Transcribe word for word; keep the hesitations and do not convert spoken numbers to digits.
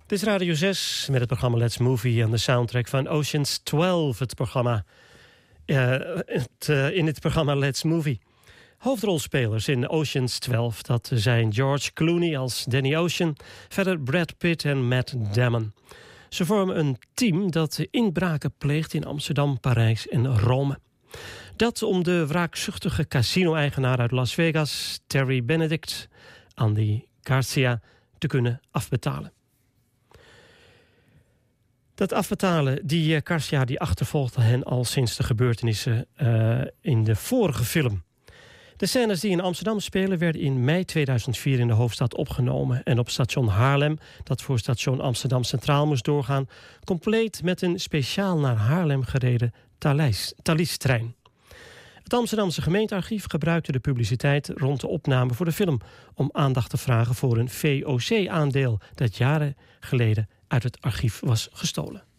Dit is Radio zes met het programma Let's Movie en de soundtrack van Ocean's twaalf. Het programma, uh, het, uh, in het programma Let's Movie. Hoofdrolspelers in Ocean's twaalf, dat zijn George Clooney als Danny Ocean, verder Brad Pitt en Matt Damon. Ze vormen een team dat inbraken pleegt in Amsterdam, Parijs en Rome. Dat om de wraakzuchtige casino-eigenaar uit Las Vegas, Terry Benedict, Andy Garcia, te kunnen afbetalen. Dat afbetalen, die Garcia die achtervolgde hen al sinds de gebeurtenissen uh, in de vorige film. De scènes die in Amsterdam spelen werden in mei tweeduizend vier in de hoofdstad opgenomen. En op station Haarlem, dat voor station Amsterdam Centraal moest doorgaan, compleet met een speciaal naar Haarlem gereden Thalys-trein. Het Amsterdamse gemeentearchief gebruikte de publiciteit rond de opname voor de film om aandacht te vragen voor een V O C-aandeel dat jaren geleden uit het archief was gestolen.